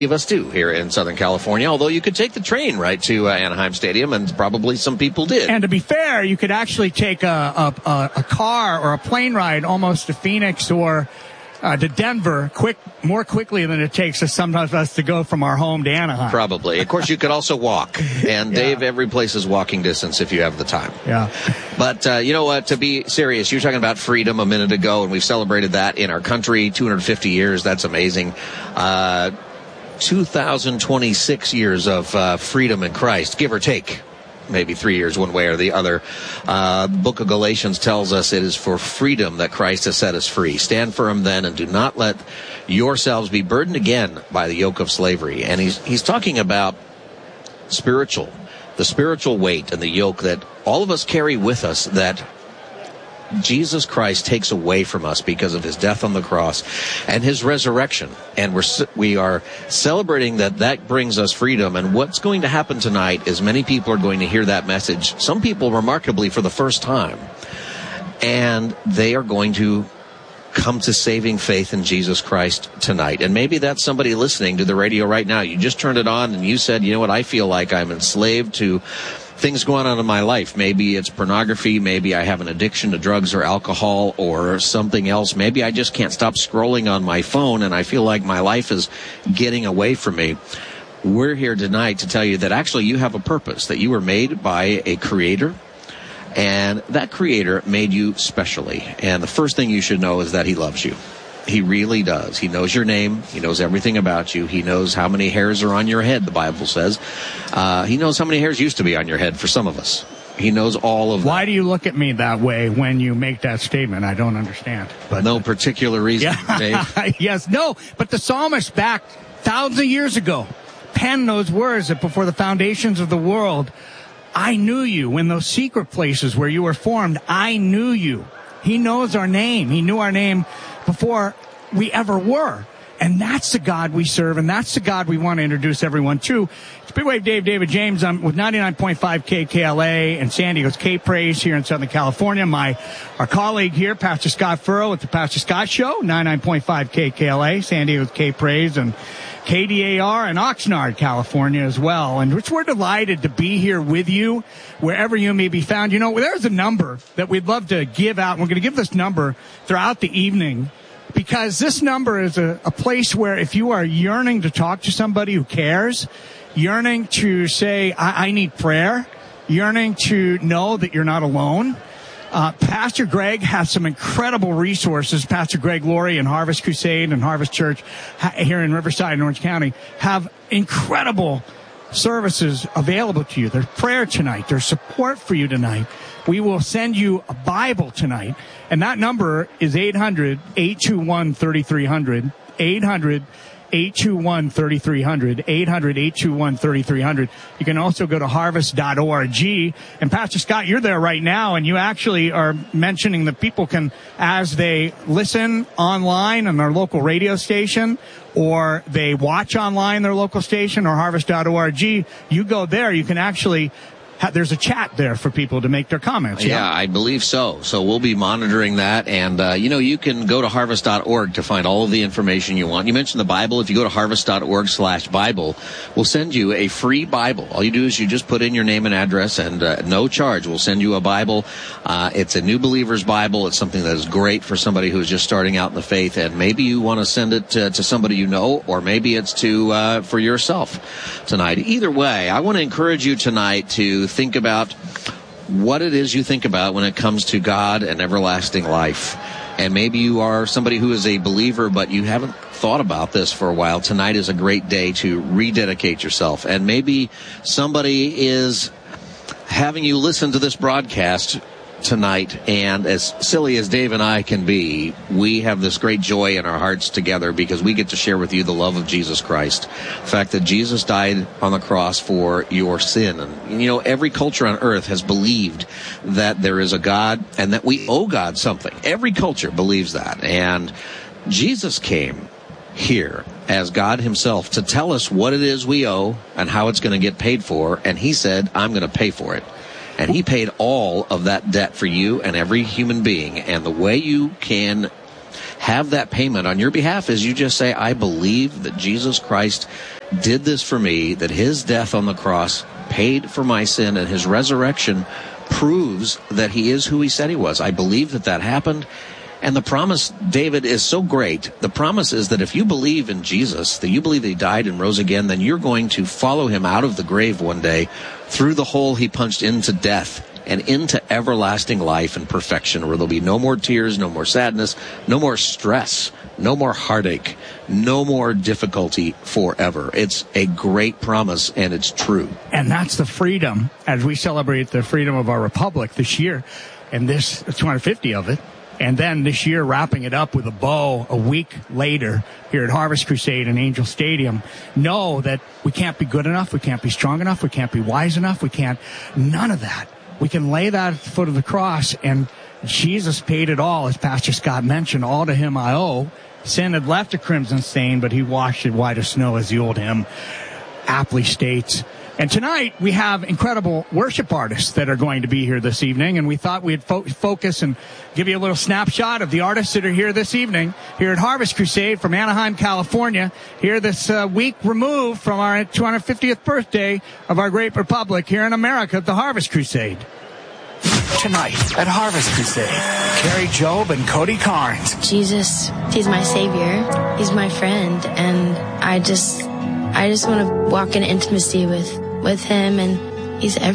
of us do here in Southern California, although you could take the train right to Anaheim Stadium, and probably some people did. And to be fair, you could actually take a car or a plane ride almost to Phoenix or to Denver more quickly than it takes some of us to go from our home to Anaheim. Probably. Of course, you could also walk. And, Dave, every place is walking distance if you have the time. Yeah. But, you know what, to be serious, you were talking about freedom a minute ago, and we've celebrated that in our country, 250 years. That's amazing. 2026 years of freedom in Christ, give or take. Maybe 3 years one way or the other. Book of Galatians tells us it is for freedom that Christ has set us free. Stand firm then, and do not let yourselves be burdened again by the yoke of slavery. And he's talking about the spiritual weight and the yoke that all of us carry with us, that Jesus Christ takes away from us because of his death on the cross and his resurrection. And we are celebrating that brings us freedom. And what's going to happen tonight is many people are going to hear that message, some people remarkably for the first time, and they are going to come to saving faith in Jesus Christ tonight. And maybe that's somebody listening to the radio right now. You just turned it on and you said, you know what, I feel like I'm enslaved to things going on in my life. Maybe it's pornography. Maybe I have an addiction to drugs or alcohol or something else. Maybe I just can't stop scrolling on my phone and I feel like my life is getting away from me. We're here tonight to tell you that actually you have a purpose, that you were made by a creator, and that creator made you specially. And the first thing you should know is that he loves you. He really does. He knows your name. He knows everything about you. He knows how many hairs are on your head, the Bible says. He knows how many hairs used to be on your head for some of us. He knows all of that. Why do you look at me that way when you make that statement? I don't understand. But no particular reason, Dave. Yes, no. But the psalmist back thousands of years ago penned those words that before the foundations of the world, I knew you. In those secret places where you were formed, I knew you. He knows our name. He knew our name before we ever were. And that's the God we serve, and that's the God we want to introduce everyone to. It's Big Wave Dave, David James. I'm with 99.5 KKLA and San Diego's K-Praise here in Southern California. Our colleague here, Pastor Scott Furrow with the Pastor Scott Show, 99.5 KKLA, San Diego's K-Praise, and KDAR in Oxnard, California as well. And we're delighted to be here with you wherever you may be found. You know, there's a number that we'd love to give out. We're going to give this number throughout the evening, because this number is a place where if you are yearning to talk to somebody who cares, yearning to say, I need prayer, yearning to know that you're not alone, Pastor Greg has some incredible resources. Pastor Greg Laurie and Harvest Crusade and Harvest Church here in Riverside and Orange County have incredible services available to you. There's prayer tonight. There's support for you tonight. We will send you a Bible tonight, and that number is 800-821-3300, 800-821-3300, 800-821-3300. You can also go to harvest.org. And Pastor Scott, you're there right now, and you actually are mentioning that people can, as they listen online on their local radio station, or they watch online their local station or harvest.org, you go there, you can actually there's a chat there for people to make their comments. Yeah, I believe so. So we'll be monitoring that. And, you can go to harvest.org to find all of the information you want. You mentioned the Bible. If you go to harvest.org/Bible, we'll send you a free Bible. All you do is you just put in your name and address, and no charge. We'll send you a Bible. It's a New Believer's Bible. It's something that is great for somebody who's just starting out in the faith. And maybe you want to send it to somebody you know, or maybe it's for yourself tonight. Either way, I want to encourage you tonight to think about what it is you think about when it comes to God and everlasting life. And maybe you are somebody who is a believer, but you haven't thought about this for a while. Tonight is a great day to rededicate yourself. And maybe somebody is having you listen to this broadcast tonight, and as silly as Dave and I can be, we have this great joy in our hearts together because we get to share with you the love of Jesus Christ. The fact that Jesus died on the cross for your sin. And, every culture on earth has believed that there is a God and that we owe God something. Every culture believes that. And Jesus came here as God himself to tell us what it is we owe and how it's going to get paid for. And he said, I'm going to pay for it. And he paid all of that debt for you and every human being. And the way you can have that payment on your behalf is you just say, I believe that Jesus Christ did this for me, that his death on the cross paid for my sin, and his resurrection proves that he is who he said he was. I believe that that happened. And the promise, David, is so great. The promise is that if you believe in Jesus, that you believe that he died and rose again, then you're going to follow him out of the grave one day through the hole he punched into death and into everlasting life and perfection, where there'll be no more tears, no more sadness, no more stress, no more heartache, no more difficulty forever. It's a great promise, and it's true. And that's the freedom, as we celebrate the freedom of our republic this year, and this 250 of it. And then this year, wrapping it up with a bow a week later here at Harvest Crusade in Angel Stadium. Know that we can't be good enough, we can't be strong enough, we can't be wise enough, none of that. We can lay that at the foot of the cross, and Jesus paid it all, as Pastor Scott mentioned. All to him I owe. Sin had left a crimson stain, but he washed it white as snow, as the old hymn aptly states. And tonight, we have incredible worship artists that are going to be here this evening, and we thought we'd focus and give you a little snapshot of the artists that are here this evening, here at Harvest Crusade from Anaheim, California, here this week removed from our 250th birthday of our great republic here in America at the Harvest Crusade. Tonight at Harvest Crusade, Carrie Job and Cody Carnes. Jesus, he's my savior, he's my friend, and I just want to walk in intimacy with him, and he's everything.